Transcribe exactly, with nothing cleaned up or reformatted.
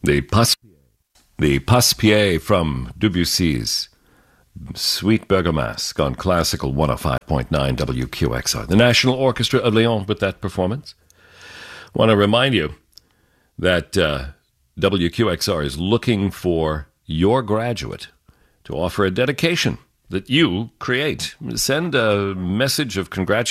The Pas, the Passepied from Debussy's Sweet Bergamasque on Classical one oh five point nine W Q X R. The National Orchestra of Lyon with that performance. I want to remind you that uh, W Q X R is looking for your graduate to offer a dedication that you create. Send a message of congratulations